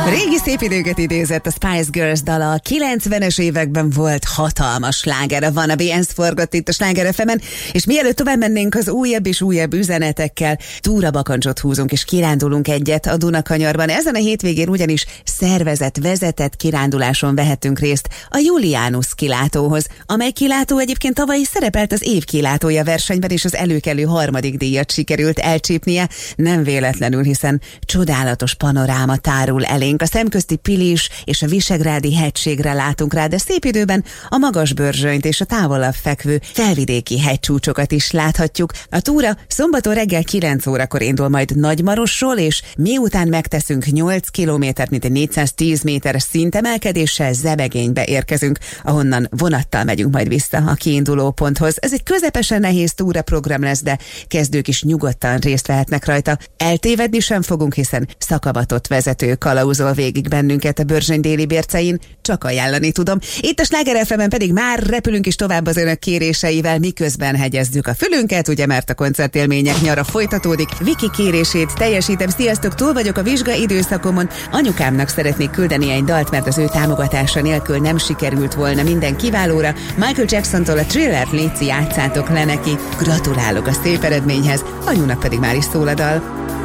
Régi szép időket idézett a Spice Girls dala. A 90-es években volt hatalmas sláger, a Wannabe Ezt forgott itt a Sláger FM-en, és mielőtt tovább mennénk az újabb és újabb üzenetekkel, túrabakancsot húzunk és kirándulunk egyet a Dunakanyarban. Ezen a hétvégén ugyanis szervezett, vezetett kiránduláson vehetünk részt a Julianus kilátóhoz, amely kilátó egyébként tavaly is szerepelt az év kilátója versenyben, és az előkelő 3. díjat sikerült elcsípnie, nem véletlenül, hiszen csodálatos panoráma tárul elénk. A szemközti Pilis és a Visegrádi hegységre látunk rá, de szép időben a Magasbörzsönyt és a távolabb fekvő felvidéki hegycsúcsokat is láthatjuk. A túra szombaton reggel 9 órakor indul majd Nagymarosról, és miután megteszünk 8 kilométert, mint egy 410 méteres szintemelkedéssel Zebegénybe érkezünk, ahonnan vonattal megyünk majd vissza a kiinduló ponthoz. Ez egy közepesen nehéz túraprogram lesz, de kezdők is nyugodtan részt vehetnek rajta. Eltévedni sem fogunk, hiszen szakavatott vezető kalauzol végig bennünket a Börzsöny déli bércein, csak ajánlani tudom. Itt a Sláger FM-en pedig már repülünk is tovább az önök kéréseivel, miközben hegyezzük a fülünket, ugye, mert a koncertélmények nyara folytatódik. Viki kérését teljesítem. Sziasztok, túl vagyok a vizsga időszakomon. Anyukámnak szeretnék küldeni egy dalt, mert az ő támogatása nélkül nem sikerült volna minden kiválóra. Michael Jacksontól a Thrillert léci, játszátok le neki. Gratulálok a szép eredményhez, anyunak pedig már is szól a dal.